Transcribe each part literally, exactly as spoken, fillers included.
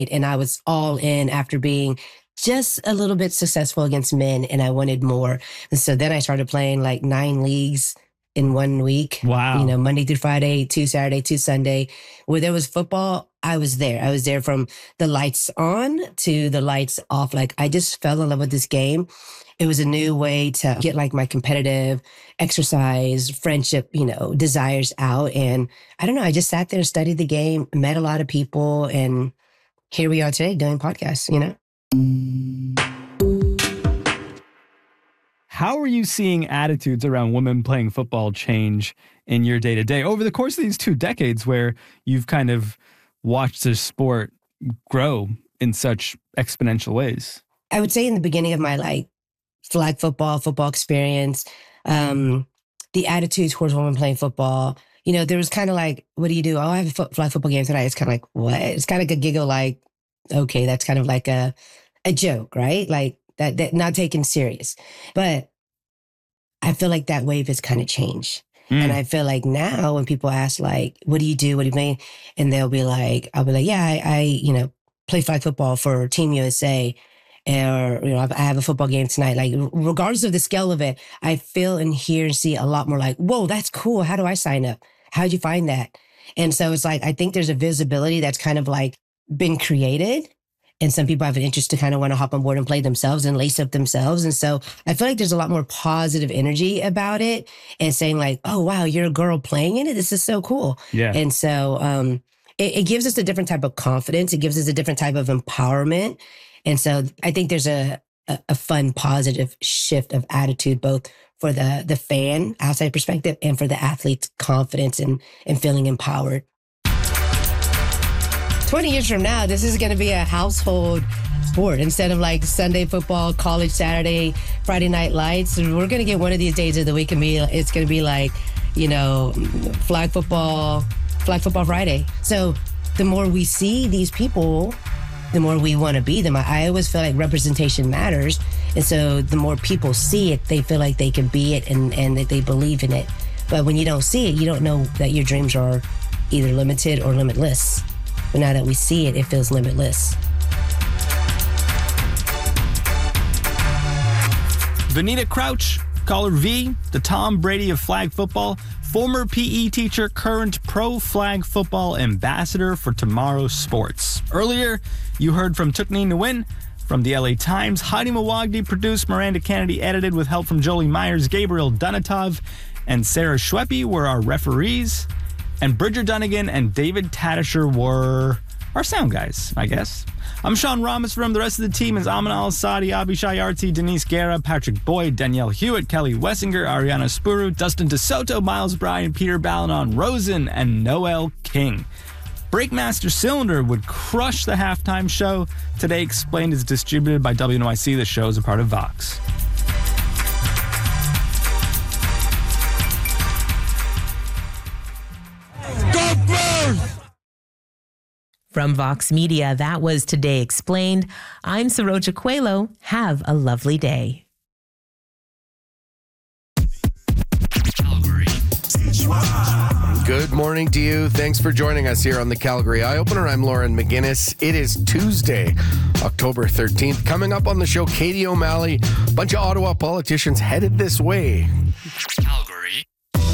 And I was all in after being just a little bit successful against men, and I wanted more. And so then I started playing like nine leagues in one week. Wow. You know, Monday through Friday, two Saturday, two Sunday. Where there was football, I was there. I was there from the lights on to the lights off. Like, I just fell in love with this game. It was a new way to get like my competitive exercise, friendship, you know, desires out. And I don't know, I just sat there, studied the game, met a lot of people, and here we are today doing podcasts, you know? How are you seeing attitudes around women playing football change in your day-to-day over the course of these two decades where you've kind of watched the sport grow in such exponential ways? I would say in the beginning of my like flag football, football experience, um, the attitude towards women playing football, you know, there was kind of like, what do you do? Oh, I have a fo- flag football game tonight. It's kind of like, what? It's kind of like a giggle, like, okay, that's kind of like a, a joke, right? Like that, that not taken serious. But I feel like that wave has kind of changed. Mm. And I feel like now when people ask like, what do you do? What do you mean? And they'll be like, I'll be like, yeah, I, I you know, play flag football for Team U S A. Or, you know, I have a football game tonight. Like, regardless of the scale of it, I feel and hear and see a lot more like, whoa, that's cool. How do I sign up? How'd you find that? And so it's like, I think there's a visibility that's kind of like been created. And some people have an interest to kind of want to hop on board and play themselves and lace up themselves. And so I feel like there's a lot more positive energy about it and saying like, oh, wow, you're a girl playing in it. This is so cool. Yeah. And so um, it, it gives us a different type of confidence. It gives us a different type of empowerment. And so I think there's a, a, a fun, positive shift of attitude, both for the, the fan outside perspective and for the athlete's confidence and, and feeling empowered. twenty years from now, this is going to be a household sport. Instead of like Sunday football, college Saturday, Friday night lights, we're going to get one of these days of the week and be, it's going to be like, you know, flag football, flag football Friday. So the more we see these people, the more we want to be them. I always feel like representation matters. And so the more people see it, they feel like they can be it and, and that they believe in it. But when you don't see it, you don't know that your dreams are either limited or limitless. But now that we see it, it feels limitless. Vanita Crouch, call her V, the Tom Brady of flag football, former P E teacher, current pro flag football ambassador for tomorrow's sports. Earlier, you heard from Tukni Nguyen from the L A Times. Heidi Mawagdi produced, Miranda Kennedy edited with help from Jolie Myers, Gabriel Dunatov, and Sarah Schweppe were our referees. And Bridger Dunnigan and David Tatasher were our sound guys, I guess. I'm Sean Ramos. From the rest of the team is Amin Al-Asadi, Abishai Arti, Denise Guerra, Patrick Boyd, Danielle Hewitt, Kelly Wessinger, Ariana Spuru, Dustin DeSoto, Miles Bryan, Peter Balanon, Rosen, and Noel King. Breakmaster Cylinder would crush the halftime show. Today Explained is distributed by W N Y C. The show is a part of Vox. From Vox Media, that was Today Explained. I'm Saroja Coelho. Have a lovely day. Good morning to you. Thanks for joining us here on the Calgary Eye Opener. I'm Lauren McGinnis. It is Tuesday, October thirteenth. Coming up on the show, Katie O'Malley. A bunch of Ottawa politicians headed this way. Calgary.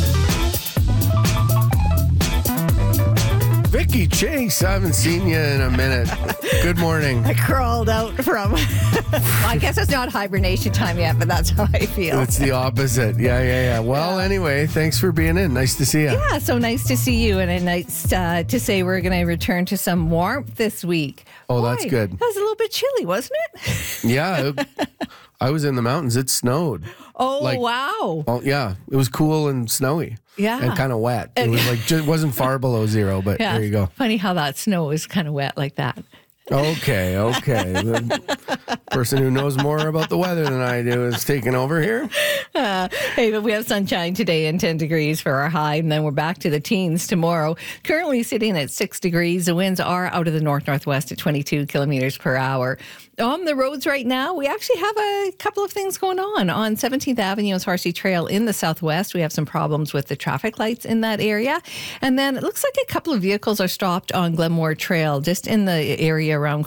Vicky Chase, I haven't seen you in a minute. Good morning. I crawled out from, well, I guess it's not hibernation time yet, but that's how I feel. It's the opposite. Yeah, yeah, yeah. Well, yeah. Anyway, thanks for being in. Nice to see you. Yeah, so nice to see you. And nice uh, to say we're going to return to some warmth this week. Oh, Boy, that's good. That was a little bit chilly, wasn't it? Yeah. It, I was in the mountains. It snowed. Oh, like, wow. Well, yeah. It was cool and snowy. Yeah. And kind of wet. It was like, it wasn't far below zero, but yeah, there you go. Funny how that snow is kind of wet like that. Okay, okay. The person who knows more about the weather than I do is taking over here. Uh, hey, but we have sunshine today and ten degrees for our high, and then we're back to the teens tomorrow. Currently sitting at six degrees. The winds are out of the north-northwest at twenty-two kilometers per hour. On the roads right now, we actually have a couple of things going on. On seventeenth Avenue and Horsey Trail in the southwest, we have some problems with the traffic lights in that area. And then it looks like a couple of vehicles are stopped on Glenmore Trail, just in the area around